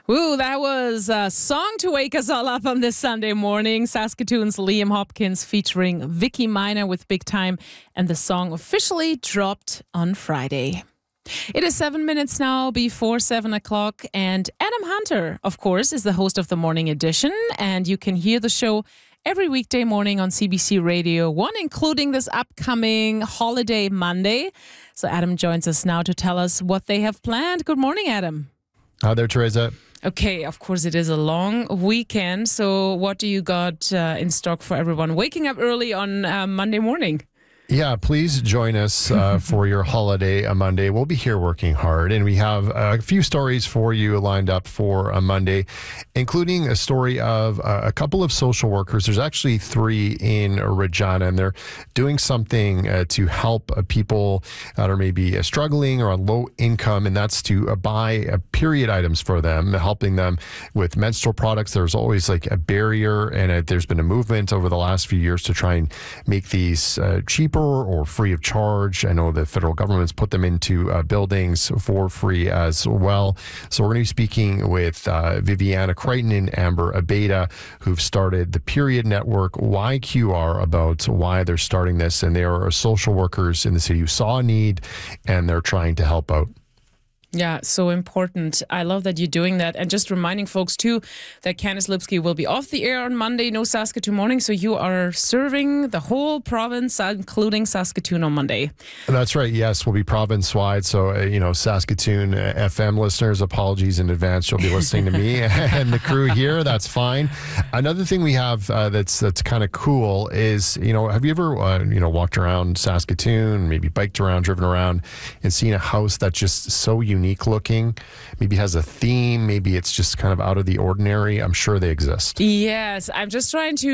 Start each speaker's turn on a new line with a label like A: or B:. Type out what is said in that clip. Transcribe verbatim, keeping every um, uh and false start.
A: Ooh, that was a song to wake us all up on this Sunday morning. Saskatoon's Liam Hopkins featuring Vicky Miner with Big Time, and the song officially dropped on Friday. It is seven minutes now before seven o'clock, and Adam Hunter, of course, is the host of the Morning Edition, and you can hear the show every weekday morning on C B C Radio one, including this upcoming holiday Monday. So Adam joins us now to tell us what they have planned. Good morning, Adam.
B: Hi there, Teresa.
A: Okay, of course, it is a long weekend. So what do you got uh, in stock for everyone waking up early on uh, Monday morning?
B: Yeah, please join us uh, for your holiday on Monday. We'll be here working hard, and we have a few stories for you lined up for a Monday, including a story of uh, a couple of social workers. There's actually three in Regina, and they're doing something uh, to help uh, people that are maybe uh, struggling or on low income, and that's to uh, buy uh, period items for them, helping them with menstrual products. There's always like a barrier, and uh, there's been a movement over the last few years to try and make these uh, cheaper or free of charge. I know the federal government's put them into uh, buildings for free as well. So we're going to be speaking with uh, Viviana Crichton and Amber Abeda, who've started the Period Network Y Q R, about why they're starting this. And they are social workers in the city who saw a need, and they're trying to help out.
A: Yeah, so important. I love that you're doing that. And just reminding folks, too, that Candice Lipsky will be off the air on Monday, no Saskatoon morning. So you are serving the whole province, including Saskatoon, on Monday.
B: That's right. Yes, we'll be province-wide. So, uh, you know, Saskatoon uh, F M listeners, apologies in advance. You'll be listening to me and the crew here. That's fine. Another thing we have uh, that's that's kind of cool is, you know, have you ever, uh, you know, walked around Saskatoon, maybe biked around, driven around, and seen a house that's just so unique? Unique looking, maybe has a theme, maybe it's just kind of out of the ordinary? I'm sure they exist.
A: Yes, I'm just trying to